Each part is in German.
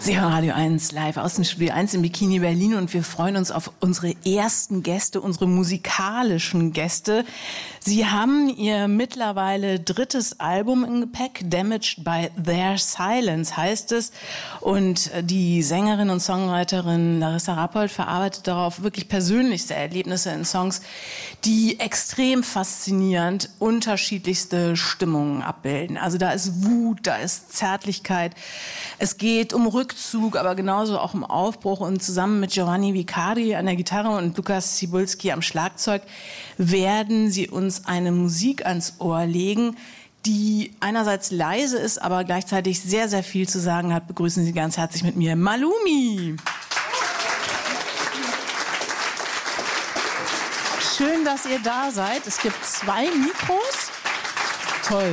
Sie hören Radio 1 live aus dem Studio 1 in Bikini Berlin und wir freuen uns auf unsere ersten Gäste, unsere musikalischen Gäste. Sie haben ihr mittlerweile drittes Album im Gepäck, Damaged by Their Silence heißt es. Und die Sängerin und Songwriterin Larissa Rappold verarbeitet darauf wirklich persönlichste Erlebnisse in Songs, die extrem faszinierend unterschiedlichste Stimmungen abbilden. Also da ist Wut, da ist Zärtlichkeit. Es geht um Rückzug, aber genauso auch um Aufbruch. Und zusammen mit Giovanni Vicardi an der Gitarre und Lukas Cibulski am Schlagzeug werden sie uns eine Musik ans Ohr legen, die einerseits leise ist, aber gleichzeitig sehr, sehr viel zu sagen hat. Begrüßen Sie ganz herzlich mit mir Malumi. Schön, dass ihr da seid. Es gibt 2 Mikros. Toll.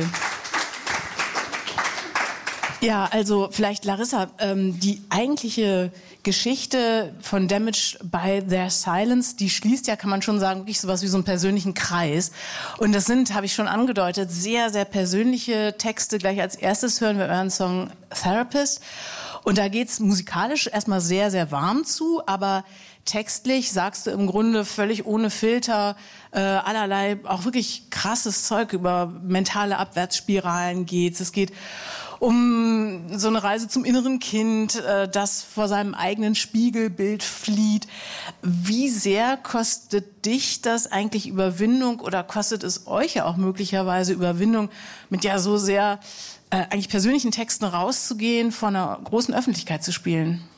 Ja, also vielleicht Larissa, die eigentliche Geschichte von Damaged by Their Silence, die schließt ja, kann man schon sagen, wirklich sowas wie so einen persönlichen Kreis. Und das sind, habe ich schon angedeutet, sehr, sehr persönliche Texte. Gleich als erstes hören wir euren Song Therapist. Und da geht's musikalisch erstmal sehr, sehr warm zu, aber textlich sagst du im Grunde völlig ohne Filter allerlei, auch wirklich krasses Zeug. Über mentale Abwärtsspiralen geht's. Es geht um so eine Reise zum inneren Kind, das vor seinem eigenen Spiegelbild flieht. Wie sehr kostet dich das eigentlich Überwindung oder kostet es euch ja auch möglicherweise Überwindung, mit ja so sehr eigentlich persönlichen Texten rauszugehen, vor einer großen Öffentlichkeit zu spielen?